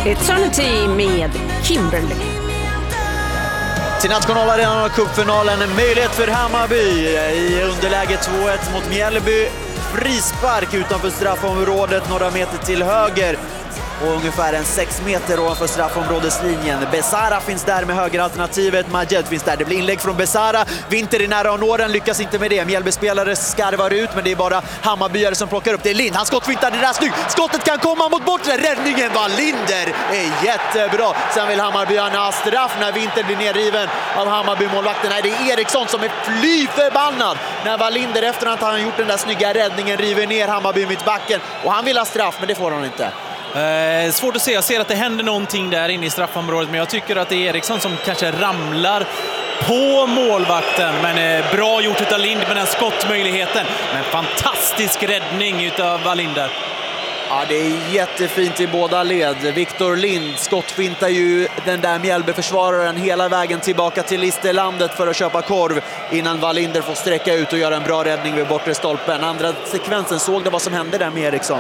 Eternity med Kimberly. Till nationalarenan och cupfinalen, en möjlighet för Hammarby i underläge 2-1 mot Mjällby. Frispark utanför straffområdet, några meter till höger och ungefär en 6 meter ovanför straffområdeslinjen. Besara finns där med högeralternativet, Majed finns där. Det blir inlägg från Besara, Winter i nära och nåren, lyckas inte med det. Mjällby-spelare skarvar ut, men det är bara Hammarbyare som plockar upp. Det är Lind, han skottfintar, det där snyggt. Skottet kan komma mot bortre, räddningen var Linder, är jättebra. Sen vill Hammarbyarna ha straff när Winter blir nerriven av Hammarby-målvakten. Nej, det är Eriksson som är fly förbannad när Wallinder efter att han gjort den där snygga räddningen river ner Hammarby mitt backen. Och han vill ha straff, men det får han inte. Svårt att se, jag ser att det händer någonting där inne i straffområdet, men jag tycker att det är Eriksson som kanske ramlar på målvakten, men bra gjort utav Lind med den skottmöjligheten, men fantastisk räddning utav Wallinder. Ja, det är jättefint i båda led. Victor Lind skottfintar ju den där Mjällby-försvararen hela vägen tillbaka till Listerlandet för att köpa korv innan Wallinder får sträcka ut och göra en bra räddning vid bortre stolpen. Andra sekvensen, såg det vad som hände där med Eriksson?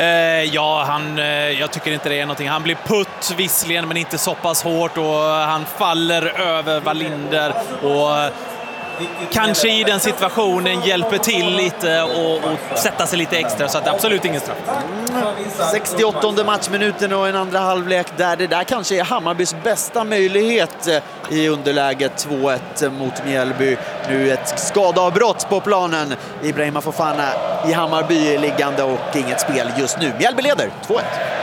Jag tycker inte det är någonting. Han blir putt visserligen, men inte så pass hårt, och han faller över Wallinder och kanske i den situationen hjälper till lite och sätta sig lite extra, så att det är absolut ingen straff. 68:e matchminuten och en andra halvlek där det där kanske är Hammarbys bästa möjlighet i underläget 2-1 mot Mjällby. Nu ett skadeavbrott på planen. Ibrahima Fofana i Hammarby är liggande och inget spel just nu. Mjällby leder 2-1.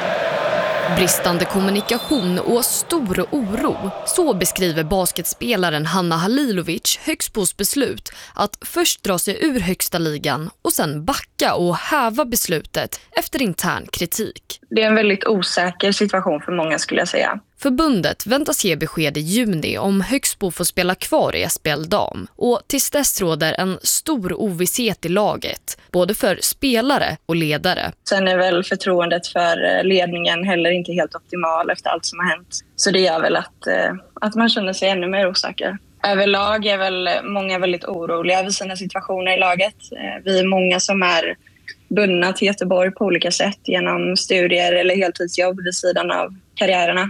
Bristande kommunikation och stor oro. Så beskriver basketspelaren Hanna Halilovic Högsbos beslut att först dra sig ur högsta ligan och sen backa och häva beslutet efter intern kritik. Det är en väldigt osäker situation för många, skulle jag säga. Förbundet väntas ge besked i juni om Högsbo får spela kvar i SPL Dam. Och tills dess råder en stor ovisshet i laget, både för spelare och ledare. Sen är väl förtroendet för ledningen heller inte helt optimal efter allt som har hänt. Så det gör väl att man känner sig ännu mer osäker. Överlag är väl många väldigt oroliga över sina situationer i laget. Vi är många som är bundna till Göteborg på olika sätt genom studier eller heltidsjobb vid sidan av karriärerna.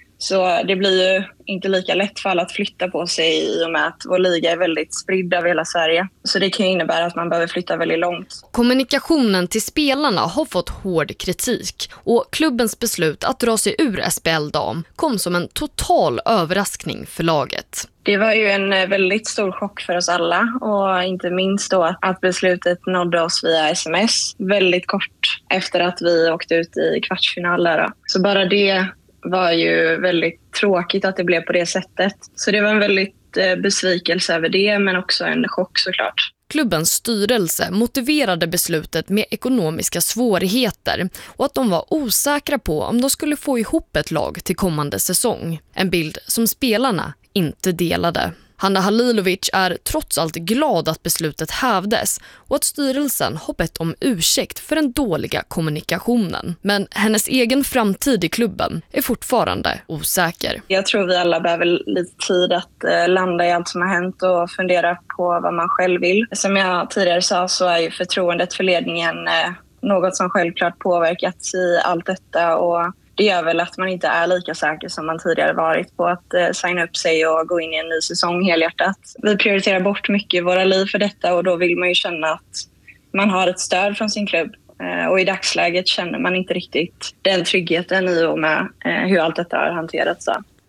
Så det blir ju inte lika lätt för alla att flytta på sig i och med att vår liga är väldigt spridd över hela Sverige. Så det kan ju innebära att man behöver flytta väldigt långt. Kommunikationen till spelarna har fått hård kritik och klubbens beslut att dra sig ur SPL Dam kom som en total överraskning för laget. Det var ju en väldigt stor chock för oss alla, och inte minst då att beslutet nådde oss via sms väldigt kort efter att vi åkte ut i kvartsfinalen. Så bara det var ju väldigt tråkigt att det blev på det sättet. Så det var en väldigt besvikelse över det, men också en chock såklart. Klubbens styrelse motiverade beslutet med ekonomiska svårigheter och att de var osäkra på om de skulle få ihop ett lag till kommande säsong. En bild som spelarna inte delade. Hanna Halilovic är trots allt glad att beslutet hävdes och att styrelsen har bett om ursäkt för den dåliga kommunikationen. Men hennes egen framtid i klubben är fortfarande osäker. Jag tror vi alla behöver lite tid att landa i allt som har hänt och fundera på vad man själv vill. Som jag tidigare sa så är ju förtroendet för ledningen något som självklart påverkats i allt detta, och det gör väl att man inte är lika säker som man tidigare varit på att signa upp sig och gå in i en ny säsong helhjärtat. Vi prioriterar bort mycket i våra liv för detta, och då vill man ju känna att man har ett stöd från sin klubb. Och i dagsläget känner man inte riktigt den tryggheten i och med hur allt detta har hanterats.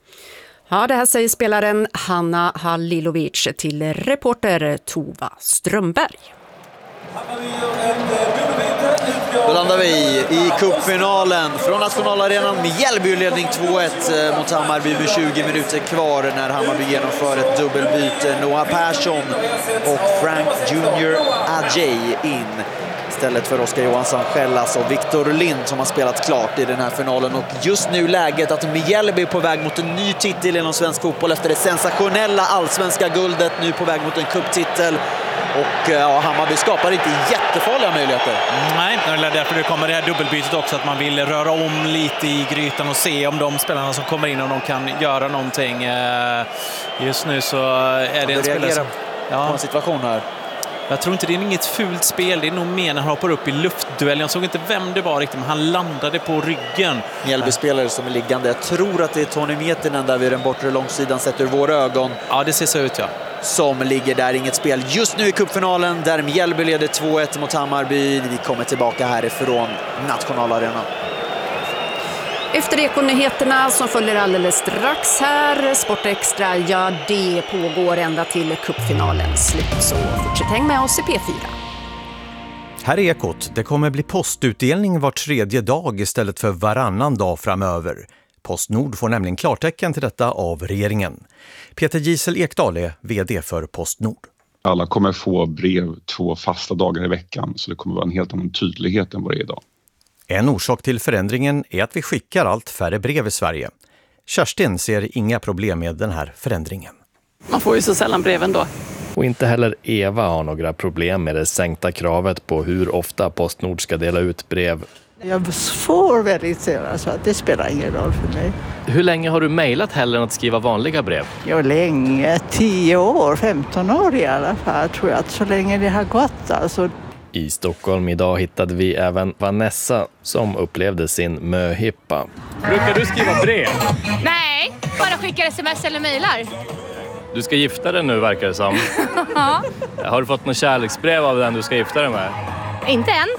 Ja, det här säger spelaren Hanna Halilovic till reporter Tova Strömberg. Då landar vi i cupfinalen från nationalarenan med Mjällby-ledning 2-1 mot Hammarby med 20 minuter kvar när Hammarby genomför ett dubbelbyte. Noah Persson och Frank Junior Ajay in istället för Oskar Johansson Skällas och Victor Lind som har spelat klart i den här finalen. Och just nu läget att Mjällby är på väg mot en ny titel inom svensk fotboll efter det sensationella allsvenska guldet, nu på väg mot en cuptitel. Och Hammarby skapar inte jättefarliga möjligheter. Nej, det är därför det kommer det här dubbelbytet också, att man vill röra om lite i grytan och se om de spelarna som kommer in, om de kan göra någonting. Just nu så är det en spelare som... Ja, en situation här. Jag tror inte det är inget fult spel. Det är nog mer när han hoppar upp i luftduellen. Jag såg inte vem det var riktigt, men han landade på ryggen. Mjällby-spelare som är liggande. Jag tror att det är Tony Mietinen där vid den bortre långsidan sett ur våra ögon. Ja, det ser så ut, ja. Som ligger där, inget spel just nu i cupfinalen där Mjällby leder 2-1 mot Hammarby. Vi kommer tillbaka härifrån Nationalarenan. Efter Ekonyheterna som följer alldeles strax här, Sportextra, ja det pågår ända till cupfinalens slut. Så fortsätt häng med oss i P4. Här är Ekot. Det kommer bli postutdelning var tredje dag istället för varannan dag framöver. Postnord får nämligen klartecken till detta av regeringen. Peter Gisel Ekdahl är vd för Postnord. Alla kommer få brev 2 fasta dagar i veckan, så det kommer vara en helt annan tydlighet än vad det är idag. En orsak till förändringen är att vi skickar allt färre brev i Sverige. Kerstin ser inga problem med den här förändringen. Man får ju så sällan breven då. Och inte heller Eva har några problem med det sänkta kravet på hur ofta Postnord ska dela ut brev. Jag får väldigt sällan, så att det spelar ingen roll för mig. Hur länge har du mejlat hellre än att skriva vanliga brev? Ja, länge. 10 år, 15 år i alla fall, tror jag, att så länge det har gått alltså. I Stockholm idag hittade vi även Vanessa som upplevde sin möhippa. Brukar du skriva brev? Nej, bara skickar sms eller mejlar. Du ska gifta dig nu, verkar det som. Ja. Har du fått någon kärleksbrev av den du ska gifta dig med? Inte än.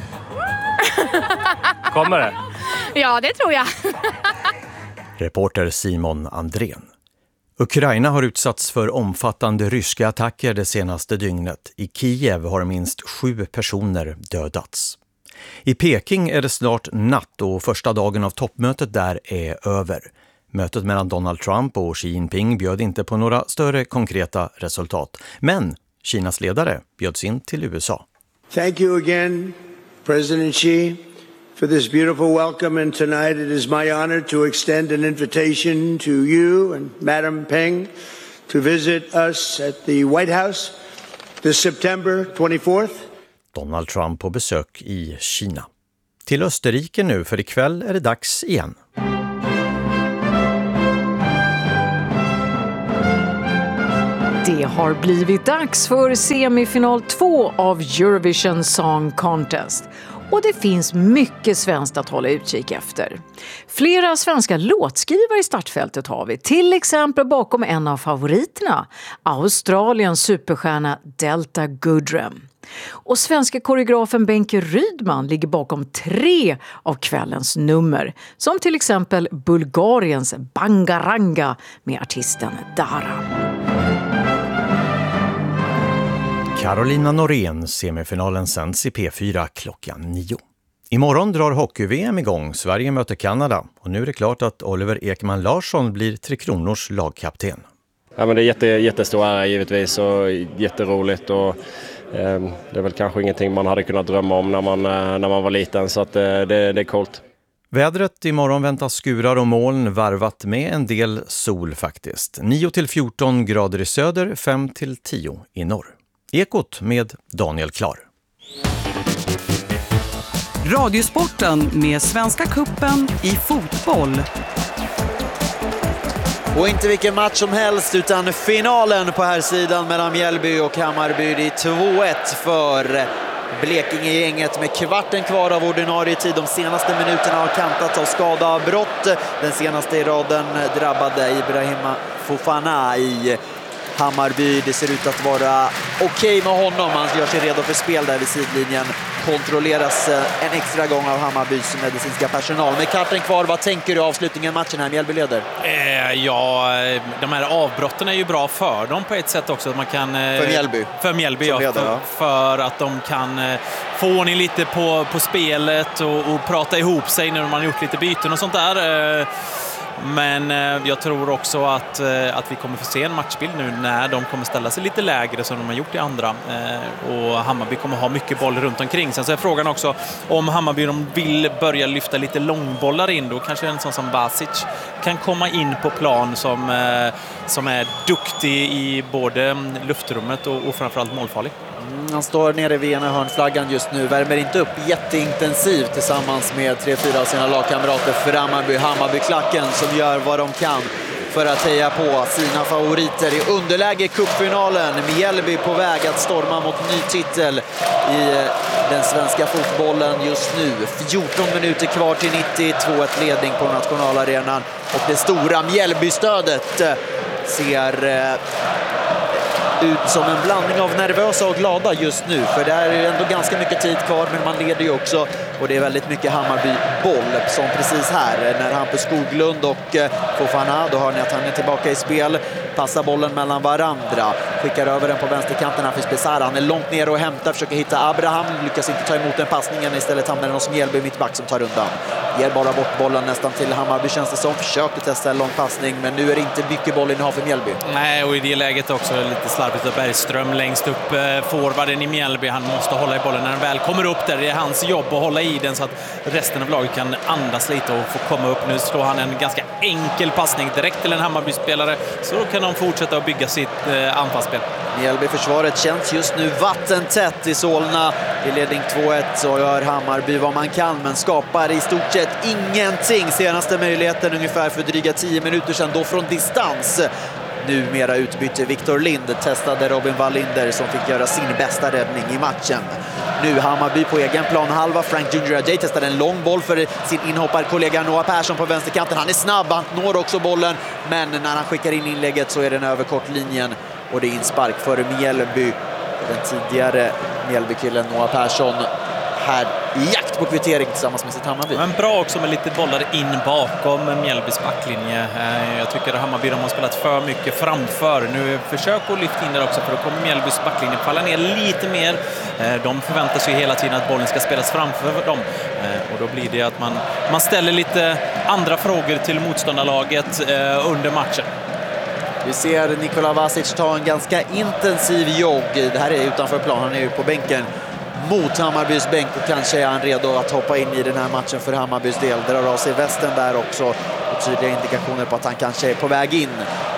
Kommer det? Ja, det tror jag. Reporter Simon Andrén. Ukraina har utsatts för omfattande ryska attacker det senaste dygnet. I Kiev har minst 7 personer dödats. I Peking är det snart natt och första dagen av toppmötet där är över. Mötet mellan Donald Trump och Xi Jinping bjöd inte på några större konkreta resultat. Men Kinas ledare bjöds in till USA. Thank you again, President Xi, for this beautiful welcome, and tonight it is my honor to extend an invitation to you and Madam Peng to visit us at the White House this September 24th. Donald Trump på besök i Kina. Till Österrike nu, för ikväll är det dags igen. Det har blivit dags för semifinal 2 av Eurovision Song Contest. Och det finns mycket svenskt att hålla utkik efter. Flera svenska låtskrivare i startfältet har vi. Till exempel bakom en av favoriterna, Australiens superstjärna Delta Goodrem. Och svenska koreografen Benke Rydman ligger bakom 3 av kvällens nummer. Som till exempel Bulgariens Bangaranga med artisten Dara. Carolina Norén, semifinalen sänds i P4 klockan 9. Imorgon drar hockey-VM igång. Sverige möter Kanada. Och nu är det klart att Oliver Ekman Larsson blir Tre Kronors lagkapten. Ja, men det är jättestor ära givetvis och jätteroligt. Och, det är väl kanske ingenting man hade kunnat drömma om när man var liten. Så att, det är coolt. Vädret imorgon väntas skurar och moln varvat med en del sol faktiskt. 9-14 grader i söder, 5-10 i norr. Ekot med Daniel Klar. Radiosporten med Svenska Cupen i fotboll. Och inte vilken match som helst utan finalen på här sidan mellan Mjällby och Hammarby. Det är 2-1 för Blekinge-gänget med kvarten kvar av ordinarie tid. De senaste minuterna har kantats av skadeavbrott. Den senaste i raden drabbade Ibrahima Fofana i Hammarby. Det ser ut att vara okej med honom. Han gör sig redo för spel där vid sidlinjen. Kontrolleras en extra gång av Hammarbys medicinska personal. Med karten kvar, vad tänker du avslutningen matchen här? Mjällby leder. Ja, de här avbrotten är ju bra för dem på ett sätt också. Att man kan, för Mjällby ja, leder, för att de kan få ordning lite på spelet och prata ihop sig när man har gjort lite byten och sånt där. Men jag tror också att vi kommer få se en matchbild nu när de kommer ställa sig lite lägre som de har gjort i andra. Och Hammarby kommer ha mycket boll runt omkring. Sen så är frågan också om Hammarby de vill börja lyfta lite långbollar in. Då kanske en sån som Basic kan komma in på plan som är duktig i både luftrummet och framförallt målfarlig. Han står nere vid ena hörnflaggan just nu. Värmer inte upp jätteintensivt tillsammans med 3-4 av sina lagkamrater för Hammarby. Hammarby-klacken som gör vad de kan för att heja på sina favoriter i underläge i cupfinalen. Mjällby på väg att storma mot ny titel i den svenska fotbollen just nu. 14 minuter kvar till 90, 2-1 ledning på nationalarenan. Och det stora Mjällby-stödet ser ut som en blandning av nervösa och glada just nu. För det är ändå ganska mycket tid kvar, men man leder ju också. Och det är väldigt mycket Hammarby-boll, som precis här när Hampus Skoglund och Fofana, då hör ni att han är tillbaka i spel, passar bollen mellan varandra, skickar över den på vänsterkanten. Här finns Besara, han är långt ner och hämtar, försöker hitta Abraham, lyckas inte ta emot den passningen, istället hamnar den hos Mjällby mittback som tar undan. Ger bara bort bollen nästan till Hammarby, känns det som. Försöker testa en lång passning, men nu är det inte mycket boll innehav för Mjällby. Nej, och i det läget också lite slarvigt av Bergström längst upp, forwarden i Mjällby. Han måste hålla i bollen när den väl kommer upp där. Det är hans jobb att hålla i den så att resten av laget kan andas lite och få komma upp. Nu slår han en ganska enkel passning direkt till en Hammarby-spelare, så då kan de fortsätta att bygga sitt anfallsspel. Mjällby-försvaret känns just nu vattentätt i Solna. I ledning 2-1 så gör Hammarby vad man kan, men skapar i stort sett ingenting. Senaste möjligheten ungefär för dryga 10 minuter sedan, då från distans. Numera utbytte Victor Lind, testade Robin Wallinder som fick göra sin bästa räddning i matchen. Nu Hammarby på egen planhalva. Frank Junior Ajay testade en lång boll för sin inhopparkollega Noah Persson på vänsterkanten. Han är snabb, han når också bollen, men när han skickar in inlägget så är den över kortlinjen och det är inspark för Mjällby. Den tidigare Mjällbykillen Noah Persson här i jakt på kvittering tillsammans med sitt Hammarby. Men bra också med lite bollar in bakom Mjällbys backlinje. Jag tycker att Hammarby har spelat för mycket framför. Nu försök att lyfta in där också, för då kommer Mjällbys backlinje falla ner lite mer. De förväntar sig hela tiden att bollen ska spelas framför dem. Och då blir det att man ställer lite andra frågor till motståndarlaget under matchen. Vi ser Nikola Vasic ta en ganska intensiv jogg. Det här är utanför plan, han är ju på bänken mot Hammarbys bänk och kanske är han redo att hoppa in i den här matchen för Hammarbys del. Drar av sig västen där också och tydliga indikationer på att han kanske är på väg in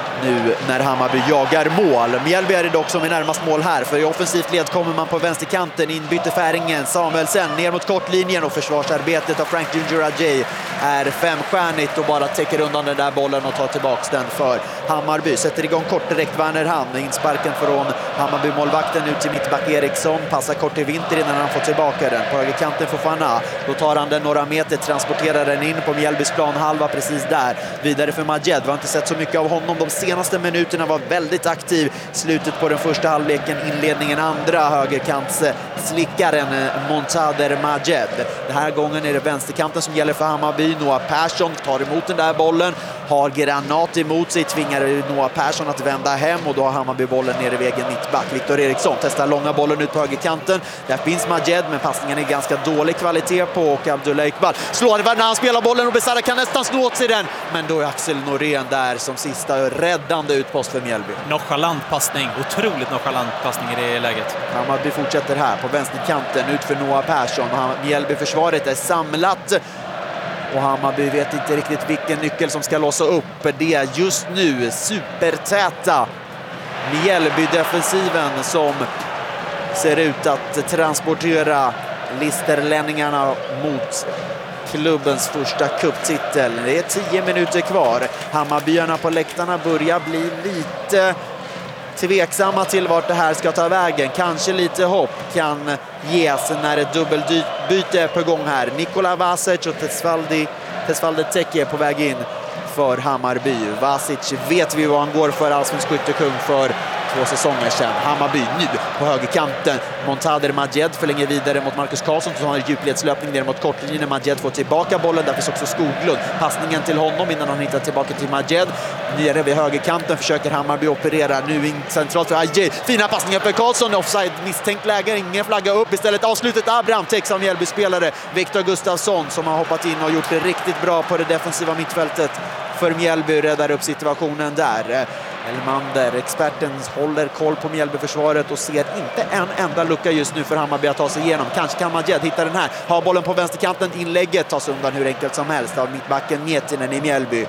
nu när Hammarby jagar mål. Mjällby är det dock som är närmast mål här, för i offensivt led kommer man på vänsterkanten. Inbyter Färingen, Samuelsen ner mot kortlinjen och försvarsarbetet av Frank Junior Ajay är femstjärnigt och bara täcker undan den där bollen och tar tillbaks den för Hammarby. Sätter igång kort direkt Wernerhamn. Insparken från Hammarby-målvakten ut till mittback Eriksson. Passar kort till Vinter innan han får tillbaka den. På högerkanten för Fofana. Då tar han den några meter, transporterar den in på Mjällbys plan halva precis där. Vidare för Majed. Vi har inte sett så mycket av honom de senaste minuterna, var väldigt aktiv. Slutet på den första halvleken, inledningen andra. Högerkants slickaren Montader Majed. Den här gången är det vänsterkanten som gäller för Hammarby. Noah Persson tar emot den där bollen, har Granat emot sig, tvingar Noah Persson att vända hem och då har Hammarby bollen ner i vägen mittback. Victor Eriksson testar långa bollen ut på högerkanten. Där finns Majed, men passningen är ganska dålig kvalitet på och Abdullah Iqbal slår när han spelar bollen och Besara kan nästan slå åt sig den. Men då är Axel Norén där som sista räddande utpost för Mjällby. Nonchalant passning, otroligt nonchalant passning i det läget. Hammarby fortsätter här på vänsterkanten ut för Noah Persson. Mjällby-försvaret är samlat. Och Hammarby vet inte riktigt vilken nyckel som ska låsa upp det just nu. Supertäta Mjällby-defensiven som ser ut att transportera listerlänningarna mot klubbens första cuptitel. Det är 10 minuter kvar. Hammarbyarna på läktarna börjar bli lite tveksamma till vart det här ska ta vägen. Kanske lite hopp kan ges när ett dubbelbyte är på gång här. Nikola Vasic och Tesvalde Teke är på väg in för Hammarby. Vasic vet vi vad han går för, allsvensk skyttekung för 2 säsonger sedan. Hammarby nu på högerkanten. Montader Majed förlänger vidare mot Marcus Karlsson som har en djupledslöpning ner mot kortlinjen. Majed får tillbaka bollen, där finns också Skoglund. Passningen till honom innan han hittar tillbaka till Majed. Nere vid högerkanten försöker Hammarby operera. Nu in centralt för Ajay. Fina passningar för Karlsson. Offside, misstänkt läge, ingen flagga upp. Istället avslutet Abraham täcks av Mjällby-spelare Viktor Gustafsson som har hoppat in och gjort det riktigt bra på det defensiva mittfältet för Mjällby. Räddar upp situationen där. Elmander, experten, håller koll på Mjällby-försvaret och ser inte en enda lucka just nu för Hammarby att ta sig igenom. Kanske kan Majed hitta den här. Har bollen på vänsterkanten, inlägget tas undan hur enkelt som helst av mittbacken Mietinen i Mjällby.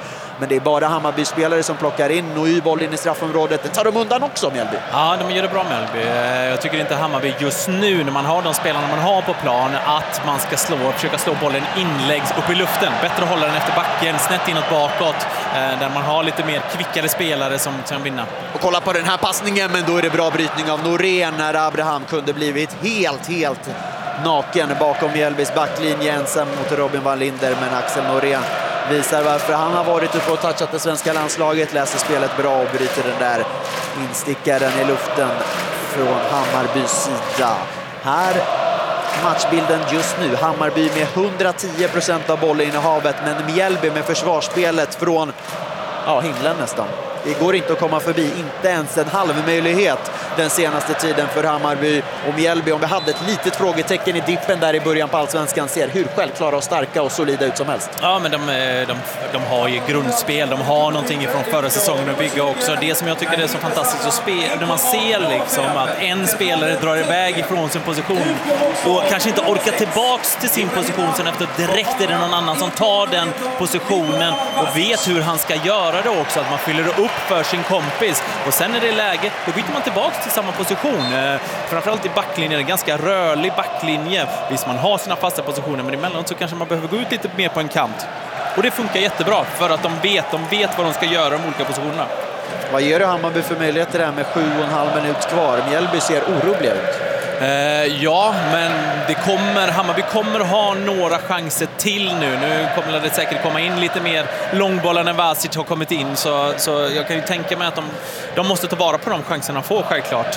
Men det är bara Hammarby-spelare som plockar in Noy boll in i straffområdet. Det tar de undan också, Mjällby. Ja, de gör det bra, Mjällby. Jag tycker inte Hammarby just nu, när man har de spelarna man har på plan, att man ska försöka slå bollen inläggs upp i luften. Bättre att hålla den efter backen, snett inåt bakåt, där man har lite mer kvickare spelare som kan vinna. Och kolla på den här passningen, men då är det bra brytning av Norén när Abraham kunde blivit helt naken bakom Mjällbys backlinje, ensam mot Robin Wallinder, men Axel Norén visar varför han har varit uppe och touchat det svenska landslaget, läser spelet bra och bryter den där instickaren i luften från Hammarbys sida. Här matchbilden just nu. Hammarby med 110% av bollinnehavet, men Mjällby med försvarsspelet från himlen nästan. Det går inte att komma förbi, inte ens en halv möjlighet den senaste tiden för Hammarby. Och Mjällby, om vi hade ett litet frågetecken i dippen där i början på Allsvenskan, ser hur självklara och starka och solida ut som helst. Ja, men de har ju grundspel, de har någonting från förra säsongen att bygga också. Det som jag tycker är så fantastiskt att spela, när man ser liksom att en spelare drar iväg ifrån sin position och kanske inte orkar tillbaks till sin position, sen efter direkt är det någon annan som tar den positionen och vet hur han ska göra det också, att man fyller upp för sin kompis, och sen är det läge, då byter man tillbaks till samma position. Framförallt i backlinjen, en ganska rörlig backlinje. Visst, man har sina fasta positioner, men emellanåt så kanske man behöver gå ut lite mer på en kant. Och det funkar jättebra, för att de vet vad de ska göra de olika positionerna. Vad ger du Hammarby för möjligheter där med 7,5 minut kvar? Mjällby ser oroliga ut. Ja, men Hammarby kommer ha några chanser till nu. Nu kommer det säkert komma in lite mer långbollar när Vasic har kommit in. Så jag kan ju tänka mig att de måste ta vara på de chanserna de får, självklart.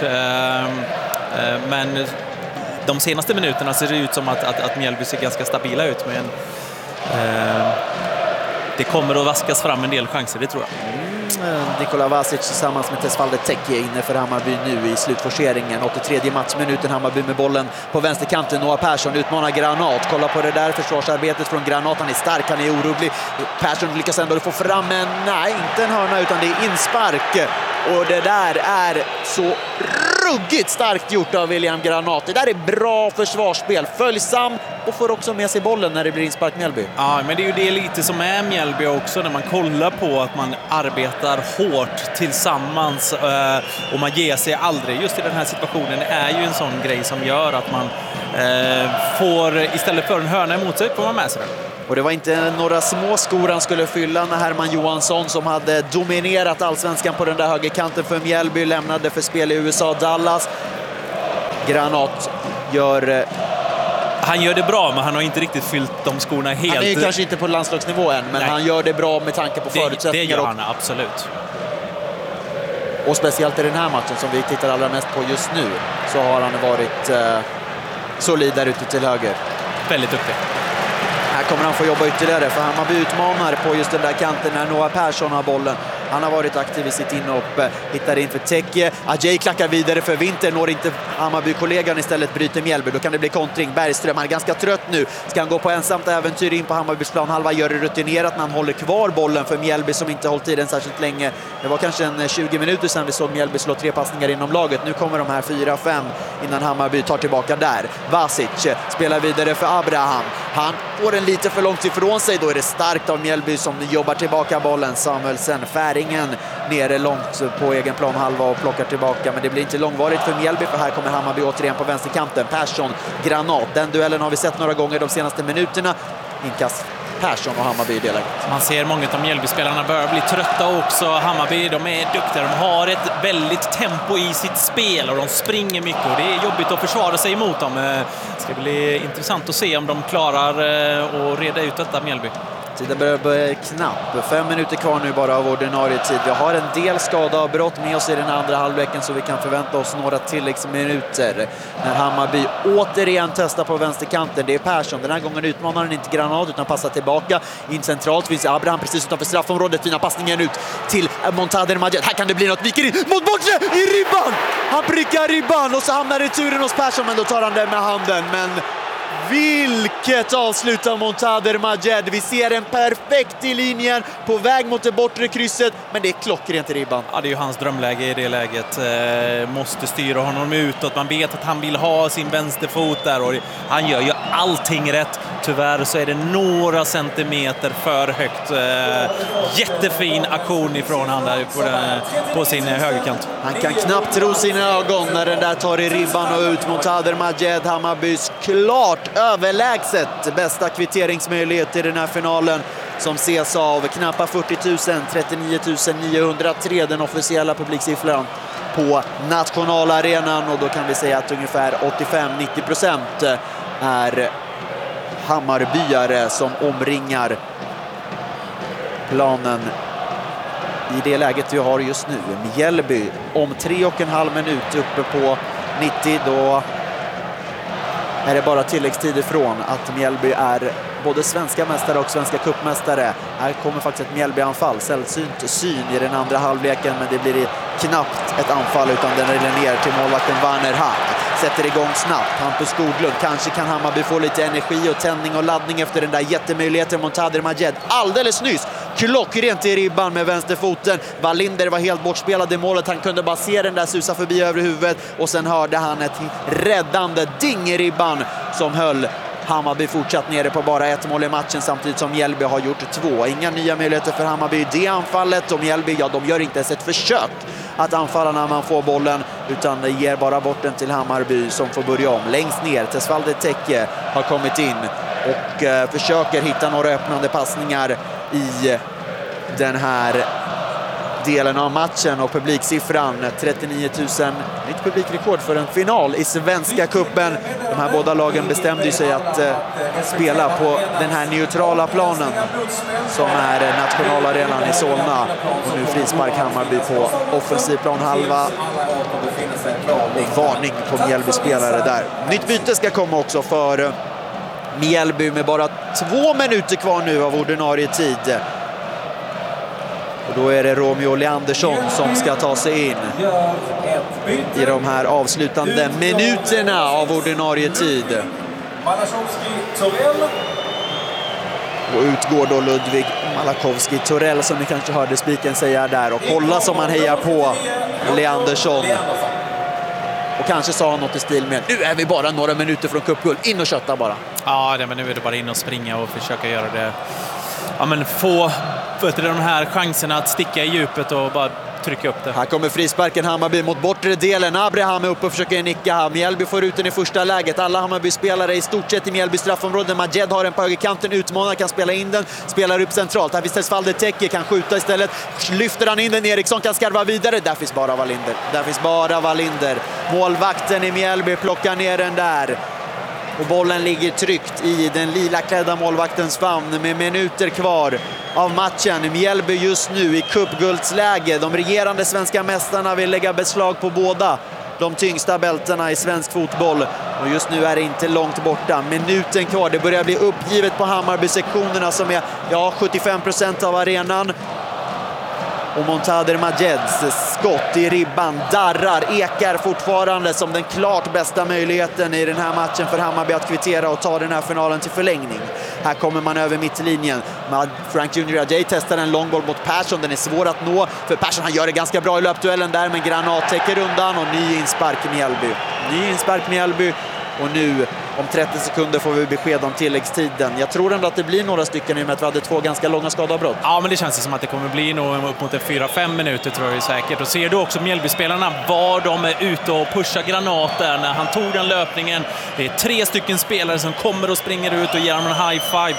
Men de senaste minuterna ser det ut som att Mjällby ser ganska stabila ut. Men det kommer att vaskas fram en del chanser, det tror jag. Nikola Vasic tillsammans med Tesfalde Tekke inne för Hammarby nu i slutforceringen. 83 matchminuten, Hammarby med bollen på vänsterkanten. Noah Persson utmanar Granat. Kolla på det där försvarsarbetet från Granat. Han är stark, han är orolig. Persson lyckas ändå få fram en, nej, inte en hörna utan det är inspark. Och det där är så ruggigt starkt gjort av William Granat. Det där är bra försvarsspel. Följsam och får också med sig bollen när det blir inspark Mjällby. Ja, men det är ju det lite som är Mjällby också, när man kollar på att man arbetar hårt tillsammans och man ger sig aldrig. Just i den här situationen är ju en sån grej som gör att man får, istället för en hörna emot sig, får man med sig den. Och det var inte några små skor han skulle fylla när Herman Johansson, som hade dominerat Allsvenskan på den där högerkanten för Mjällby, lämnade för spel i USA, Dallas. Granat gör... Han gör det bra, men han har inte riktigt fyllt de skorna helt. Han är ju kanske inte på landslagsnivå än, men han gör det bra med tanke på förutsättningar. Det gör han, absolut. Och speciellt i den här matchen som vi tittar allra mest på just nu, så har han varit solid där ute till höger. Väldigt duktig. Här kommer han få jobba ytterligare, för Hammarby utmanar på just den där kanten när Noah Persson har bollen. Han har varit aktiv i sitt inhopp, hittar in för Tekke. Ajay klackar vidare för Winter, når inte Hammarby-kollegan, istället bryter Mjällby. Då kan det bli kontring. Bergström, han är ganska trött nu. Ska han gå på ensamt äventyr in på Hammarbys planhalva, gör det rutinerat när han håller kvar bollen för Mjällby som inte hållit tiden särskilt länge. Det var kanske en 20 minuter sedan vi såg Mjällby slå 3 passningar inom laget. Nu kommer de här 4-5 innan Hammarby tar tillbaka där. Vasic spelar vidare för Abraham. Han får den lite för långt ifrån sig. Då är det starkt av Mjällby som jobbar tillbaka bollen. Samuelsen, Färingen nere långt på egen planhalva och plockar tillbaka. Men det blir inte långvarigt för Mjällby, för här kommer Hammarby återigen på vänsterkanten. Persson, Granat. Den duellen har vi sett några gånger de senaste minuterna. Inkast Persson och Hammarby i det läget. Man ser många av Mjällby-spelarna börjar bli trötta också. Hammarby, de är duktiga. De har ett väldigt tempo i sitt spel och de springer mycket. Och det är jobbigt att försvara sig emot dem. Det ska bli intressant att se om de klarar att reda ut detta, Mjällby. Tiden börjar bli knapp. 5 minuter kvar nu bara av ordinarie tid. Vi har en del skadeavbrott med oss i den andra halvleken, så vi kan förvänta oss några tilläggsminuter. När Hammarby återigen testar på vänsterkanten. Det är Persson. Den här gången utmanar han inte Granat utan passar tillbaka. In centralt finns Abraham precis utanför straffområdet. Fina passningen ut till Montader Majed. Här kan det bli något. Viker in mot bortre i ribban. Han prickar ribban och så hamnar returen hos Persson, men då tar han den med handen. Men vilket avslut av Montader Majed. Vi ser en perfekt i linjen på väg mot det bortre krysset, men det är klockrent i ribban. Ja, det är ju hans drömläge i det läget. Måste styra honom utåt. Man vet att han vill ha sin vänsterfot där och han gör ju allting rätt. Tyvärr så är det några centimeter för högt. Jättefin aktion ifrån han där på sin högerkant. Han kan knappt tro sina ögon när den där tar i ribban och ut mot Montader Majed. Hammarbys klart överlägset bästa kvitteringsmöjlighet i den här finalen, som ses av knappa 40 000, 39 903 den officiella publiksiffran på nationalarenan, och då kan vi säga att ungefär 85-90% är Hammarbyare som omringar planen i det läget vi har just nu. Mjällby om 3,5 minut uppe på 90, då är det bara tilläggstid ifrån att Mjällby är både svenska mästare och svenska cupmästare. Här kommer faktiskt ett Mjällby-anfall, sällsynt syn i den andra halvleken, men det blir knappt ett anfall utan den rullar ner till målvakten Werner Hahn. Sätter igång snabbt, Hampus Skoglund. Kanske kan Hammarby få lite energi och tändning och laddning efter den där jättemöjligheten. Montader Majed alldeles nyss klockrent i ribban med vänsterfoten. Wallinder var helt bortspelad i målet. Han kunde bara se den där susa förbi över huvudet, och sen hörde han ett räddande ding i ribban som höll Hammarby fortsatt nere på bara ett mål i matchen, samtidigt som Mjällby har gjort 2. Inga nya möjligheter för Hammarby i det anfallet, och Mjällby, ja, de gör inte ens ett försök att anfalla när man får bollen, utan det ger bara bort den till Hammarby som får börja om. Längst ner, Tesfalde Tekke har kommit in och försöker hitta några öppnande passningar i den här delen av matchen, och publiksiffran 39 000, nytt publikrekord för en final i Svenska cupen. De här båda lagen bestämde sig att spela på den här neutrala planen som är nationalarenan i Solna, och nu frispark Hammarby på offensiv plan halva och varning på Mjällby-spelare där. Nytt byte ska komma också för Mjällby med bara 2 minuter kvar nu av ordinarie tid. Och då är det Romeo Leandersson som ska ta sig in i de här avslutande minuterna av ordinarie tid. Och utgår då Ludvig Malachowski-Torell, som ni kanske hörde spiken säga där, och kolla som man hejar på Leandersson. Och kanske sa han något i stil med: nu är vi bara några minuter från cupguld, in och kötta bara. Ja, men nu är det bara in och springa och försöka göra det. Ja, men få de här chanserna att sticka i djupet och bara trycka upp det. Här kommer frisparken Hammarby mot bortre delen. Abraham är uppe och försöker nicka. Mjällby får ut den i första läget. Alla Hammarby-spelare i stort sett i Mjällby straffområde. Majed har den på högerkanten, utmanar, kan spela in den. Spelar upp centralt. Här finns Tesfalde Tekke, kan skjuta istället. Lyfter han in den, Eriksson kan skarva vidare. Där finns bara Wallinder. Målvakten i Mjällby plockar ner den där. Och bollen ligger tryckt i den lila klädda målvaktens famn med minuter kvar av matchen. Mjällby just nu i cupguldsläge. De regerande svenska mästarna vill lägga beslag på båda de tyngsta bältena i svensk fotboll. Och just nu är det inte långt borta. Minuten kvar. Det börjar bli uppgivet på Hammarby-sektionerna som är 75% av arenan. Och Montader Majeds skott i ribban darrar, ekar fortfarande som den klart bästa möjligheten i den här matchen för Hammarby att kvittera och ta den här finalen till förlängning. Här kommer man över mittlinjen. Frank Junior Ajay testar en långboll mot Persson. Den är svår att nå, för Persson, han gör det ganska bra i löpduellen där, men Granat täcker undan och ny inspark i Mjällby. Och nu om 30 sekunder får vi besked om tilläggstiden. Jag tror ändå att det blir några stycken i och med att vi hade 2 ganska långa skadavbrott. Ja, men det känns som att det kommer bli nog upp mot 4-5 minuter, tror jag säkert. Och ser du också Mjällby-spelarna var de är ute och pushar Granat där när han tog den löpningen. Det är 3 stycken spelare som kommer och springer ut och ger honom en high five.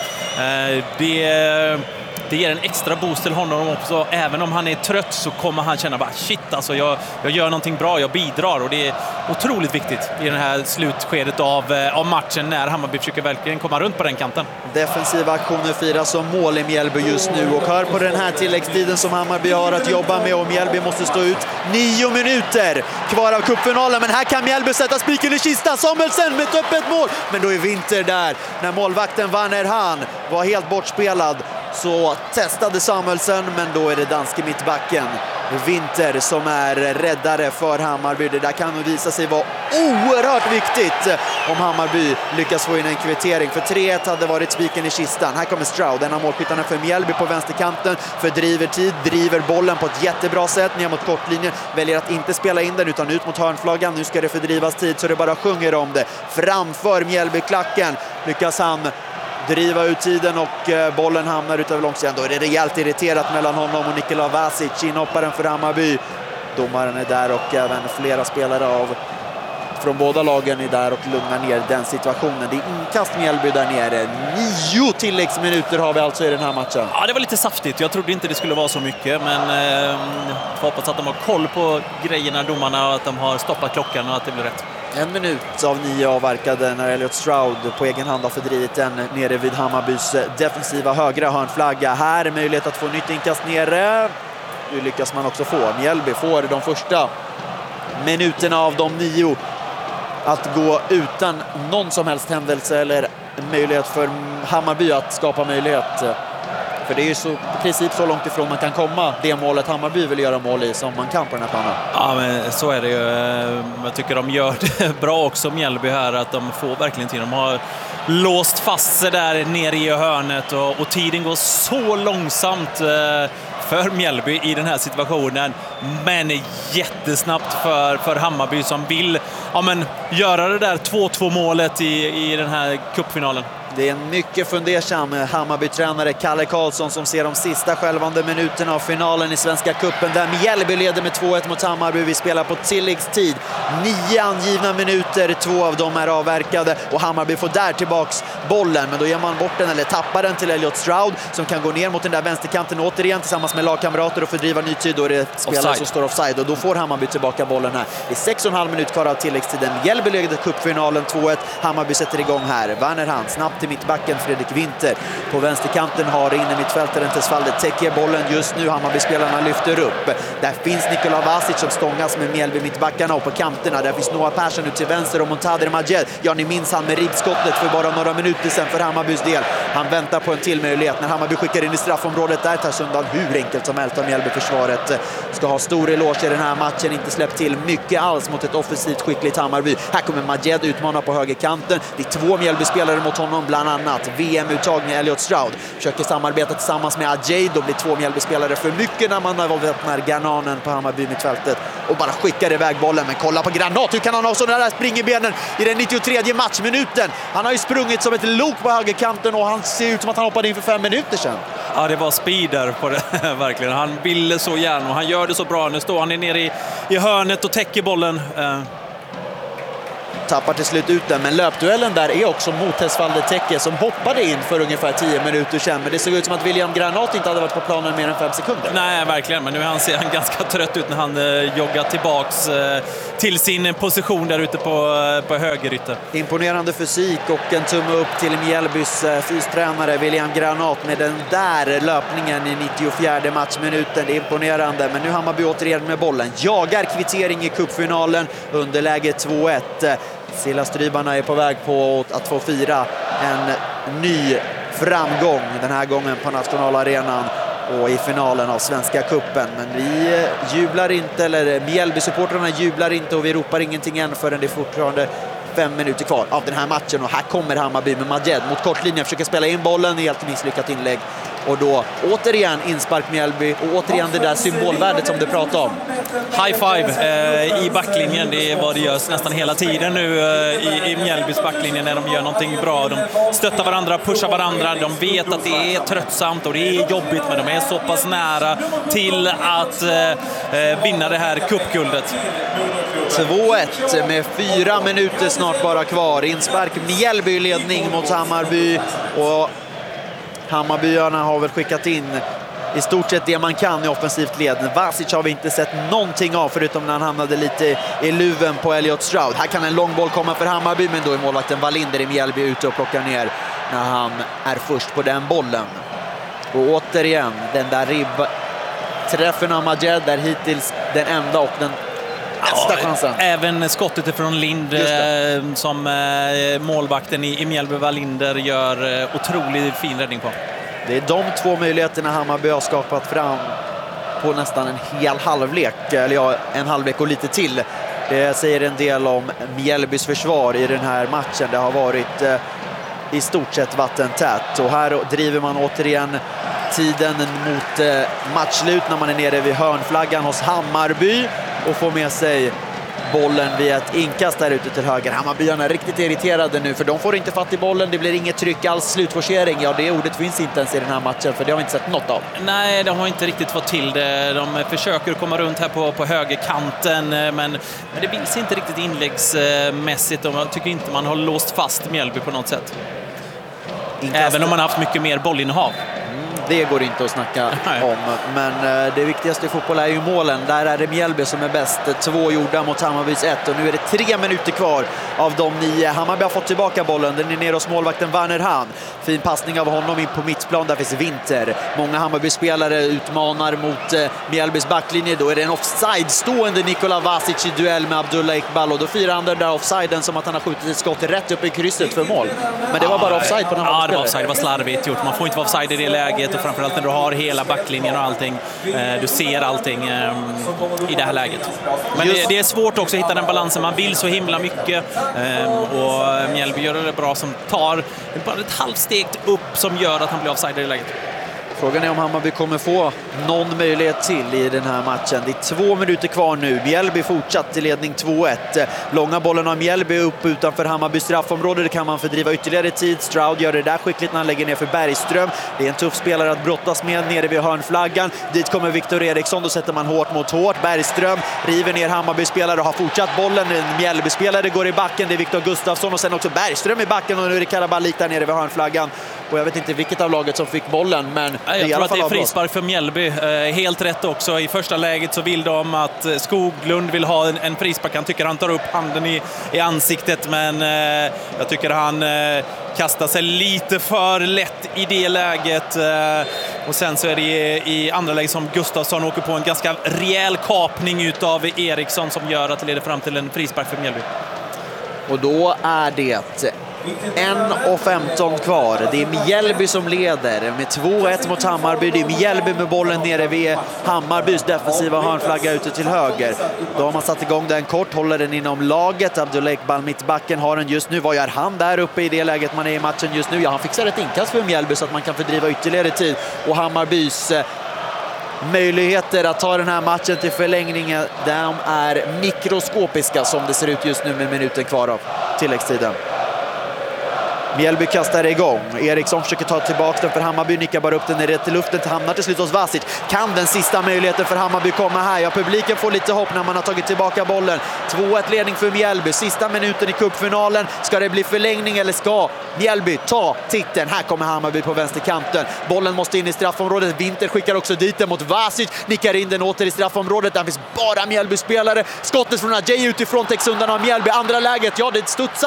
Det ger en extra boost till honom också. Även om han är trött så kommer han känna bara shit, alltså jag gör någonting bra, jag bidrar, och det är otroligt viktigt i det här slutskedet av matchen när Hammarby försöker verkligen komma runt på den kanten. Defensiva aktioner firas som mål i Mjällby just nu, och hör på den här tilläggstiden som Hammarby har att jobba med, och Mjällby måste stå ut 9 minuter kvar av cupfinalen, men här kan Mjällby sätta spiken i kistan. Samuelsen med ett öppet mål, men då är Winter där. När målvakten Werner Hahn var helt bortspelad så testade Samuelsen, men då är det danske mittbacken Winter som är räddare för Hammarby. Det där kan nog visa sig vara oerhört viktigt om Hammarby lyckas få in en kvittering. För 3-1 hade varit spiken i kistan. Här kommer Stroud, en av målskyttarna för Mjällby på vänsterkanten. Fördriver tid, driver bollen på ett jättebra sätt ner mot kortlinjen. Väljer att inte spela in den utan ut mot hörnflaggan. Nu ska det fördrivas tid så det bara sjunger om det. Framför Mjällby-klacken lyckas han driva ut tiden och bollen hamnar utöver långsidan. Då är det rejält irriterat mellan honom och Nikola Vasic, inhopparen för Hammarby. Domaren är där och även flera spelare från båda lagen är där och lugnar ner den situationen. Det är inkast Mjällby där nere. 9 tilläggsminuter har vi alltså i den här matchen. Ja, det var lite saftigt. Jag trodde inte det skulle vara så mycket, men jag hoppas att de har koll på grejerna, domarna, och att de har stoppat klockan och att det blir rätt. 1 minut av 9 avverkade när Elliot Stroud på egen hand har fördrivit den nere vid Hammarbys defensiva högra hörnflagga. Här är möjlighet att få nytt inkast nere. Nu lyckas man också få. Mjällby får de första minuterna av de 9 att gå utan någon som helst händelse eller möjlighet för Hammarby att skapa möjlighet. För det är ju så, i princip så långt ifrån man kan komma det målet Hammarby vill göra mål i som man kan på den här planen. Ja, men så är det ju. Jag tycker de gör det bra också, Mjällby här, att de får verkligen till. De har låst fast sig där nere i hörnet och tiden går så långsamt för Mjällby i den här situationen, men jättesnabbt för Hammarby som vill göra det där 2-2 målet i den här cupfinalen. Det är en mycket fundersam Hammarby-tränare Kalle Karlsson som ser de sista skälvande minuterna av finalen i Svenska Cupen där Mjällby leder med 2-1 mot Hammarby. Vi spelar på tilläggstid. 9 angivna minuter, 2 av dem är avverkade och Hammarby får där tillbaks bollen, men då ger man bort den eller tappar den till Elliot Stroud som kan gå ner mot den där vänsterkanten återigen tillsammans med lagkamrater och fördriva ny tid. Då är det spelare som står offside och då får Hammarby tillbaka bollen här. Det är 6,5 minuter kvar av tilläggstiden. Mjällby leder cupfinalen 2-1. Hammarby sätter igång här. Werner Hand snabbt till mittbacken Fredrik Winter. På vänsterkanten har inne mittfältaren Tesfalde täcker bollen just nu. Hammarby-spelarna lyfter upp. Där finns Nikola Vasic som stångas med Mjällby mittbackarna och på kanterna. Där finns Noah Persson ut till vänster och Montader Majed. Ja, ni minns han med ribbskottet för bara några minuter sedan för Hammarbys del. Han väntar på en till möjlighet när Hammarby skickar in i straffområdet. Där tar undan hur enkelt som helst av Mjällby-försvaret. Ska ha stor eloge i den här matchen. Inte släppt till mycket alls mot ett offensivt skickligt Hammarby. Här kommer Majed utmana på högerkanten. Det är 2 Mjällby-spelare mot honom, bland annat VM-uttagning Elliot Stroud. Försöker samarbeta tillsammans med Ajay. Då blir 2 Mjällby-spelare för mycket när man öppnar Grananen på Hammarby mittfältet och bara skickar iväg bollen. Men kolla på Granat, hur kan han ha sådana där springbenen i den 93:e matchminuten? Han har ju sprungit som ett lok på högerkanten och han ser ut som att han hoppade in för 5 minuter sedan. Ja, det var speeder på det, verkligen. Han ville så gärna och han gör det så bra. Nu står han nere i hörnet och täcker bollen. Tappar till slut ut den, men löpduellen där är också mot Tesfalde Täcke som hoppade in för ungefär 10 minuter sedan. Men det såg ut som att William Granat inte hade varit på planen mer än 5 sekunder. Nej, verkligen. Men nu ser han ganska trött ut när han joggar tillbaks till sin position där ute på högerytter. Imponerande fysik och en tumme upp till Mjällbys fystränare William Granat med den där löpningen i 94:e matchminuten. Det är imponerande, men nu Hammarby återigen med bollen. Jagar kvittering i cupfinalen, underläge 2-1. Silla Strybarna är på väg på att få fira en ny framgång den här gången på nationalarenan och i finalen av Svenska Cupen. Men vi jublar inte, eller Mjällby-supportrarna jublar inte och vi ropar ingenting än förrän det är fortfarande 5 minuter kvar av den här matchen. Och här kommer Hammarby med Majed mot kortlinjen, försöker spela in bollen, helt misslyckat inlägg. Och då återigen inspark Mjällby och återigen det där symbolvärdet som du pratade om. High five i backlinjen, det är vad det görs nästan hela tiden nu i Mjällbys backlinjen när de gör någonting bra. De stöttar varandra, pushar varandra, de vet att det är tröttsamt och det är jobbigt, men de är så pass nära till att vinna det här cupguldet. 2-1 med 4 minuter snart bara kvar. Inspark Mjällby ledning mot Hammarby och Hammarbyarna har väl skickat in i stort sett det man kan i offensivt led. Vasic har vi inte sett någonting av förutom när han hamnade lite i luven på Elliot Stroud. Här kan en långboll komma för Hammarby, men då är målvakten Wallinder i Mjällby ute och plockar ner när han är först på den bollen. Och återigen den där ribbträffen av Majed där hittills den enda och den bästa chansen. Även skottet från Lind som målvakten i Mjällby, Wallinder, gör otroligt fin räddning på. Det är de 2 möjligheterna Hammarby har skapat fram på nästan en hel halvlek, eller ja, en halvlek och lite till. Det säger en del om Mjällbys försvar i den här matchen. Det har varit i stort sett vattentät, och här driver man återigen tiden mot matchslut när man är nere vid hörnflaggan hos Hammarby och får med sig bollen via ett inkast där ute till höger. Hammarbyarna är riktigt irriterade nu, för de får inte fatt i bollen. Det blir inget tryck alls. Slutforcering, ja, det ordet finns inte ens i den här matchen, för det har vi inte sett något av. Nej, de har inte riktigt fått till det. De försöker komma runt här på högerkanten, men det finns inte riktigt inläggsmässigt. Jag tycker inte man har låst fast Mjällby på något sätt. Även om man har haft mycket mer bollinnehav. Det går inte att snacka om, men det viktigaste i fotboll är ju målen. Där är det Mjällby som är bäst. 2 gjorda mot Hammarbys 1, och nu är det 3 minuter kvar av de 9. Hammarby har fått tillbaka bollen. Den är nere hos målvakten Werner Hahn. Fin passning av honom in på mittplan. Där finns Winter. Många Hammarby-spelare utmanar mot Mjällbys backlinje. Då är det en offside-stående Nikola Vasic i duell med Abdullah Iqbal, och då firar han den där offsiden som att han har skjutit ett skott rätt upp i krysset för mål. Men det var bara offside på den här. Ja, det var offside. Det var slarvigt gjort. Man får inte vara offside i det läget, och framförallt när du har hela backlinjen och allting. Du ser allting i det här läget. Men det är svårt också att hitta den balansen. Man vill så himla mycket, och Mjällby gör det bra, som tar bara ett halvsteg upp som gör att han blir offside i det läget. Frågan är om Hammarby kommer få någon möjlighet till i den här matchen. Det är 2 minuter kvar nu. Mjällby fortsatt i ledning 2-1. Långa bollen av Mjällby upp utanför Hammarby straffområde. Det kan man fördriva ytterligare tid. Stroud gör det där skickligt när han lägger ner för Bergström. Det är en tuff spelare att brottas med nere vid hörnflaggan. Dit kommer Viktor Eriksson. Då sätter man hårt mot hårt. Bergström river ner Hammarby-spelare och har fortsatt bollen. En Mjällby-spelare går i backen. Det är Viktor Gustafsson, och sen också Bergström i backen, och nu är det Karabalik där nere vid hörnflaggan. Och jag vet inte vilket av laget som fick bollen, men jag tror att det är frispark för Mjällby. Helt rätt också. I första läget så vill de att Skoglund vill ha en frispark. Han tycker han tar upp handen i ansiktet, men jag tycker han kastar sig lite för lätt i det läget. Och sen så är det i andra läget som Gustafsson åker på en ganska rejäl kapning utav Eriksson som gör att det leder fram till en frispark för Mjällby. Och då är det 1:15 kvar. Det är Mjällby som leder med 2-1 mot Hammarby. Det är Mjällby med bollen nere vid Hammarbys defensiva hörnflagga ute till höger. Då har man satt igång den kort, håller den inom laget. Abdullah Iqbal, mittbacken, har den just nu. Vad gör han där uppe i det läget man är i matchen just nu? Ja, han fixar ett inkast för Mjällby så att man kan fördriva ytterligare tid. Och Hammarbys möjligheter att ta den här matchen till förlängningen, de är mikroskopiska som det ser ut just nu med minuten kvar av tilläggstiden. Mjällby kastar igång. Eriksson försöker ta tillbaka den för Hammarby. Nickar bara upp den rätt i luften. Hamnar till slut hos Vasic. Kan den sista möjligheten för Hammarby komma här? Ja, publiken får lite hopp när man har tagit tillbaka bollen. 2-1 ledning för Mjällby. Sista minuten i cupfinalen. Ska det bli förlängning eller ska Mjällby ta titeln? Här kommer Hammarby på vänsterkanten. Bollen måste in i straffområdet. Winter skickar också dit den mot Vasic. Nickar in den åter i straffområdet. Där finns bara Mjällby-spelare. Skottet från Ajay utifrån täcks undan av Mjällby. Andra läget, ja, det studsar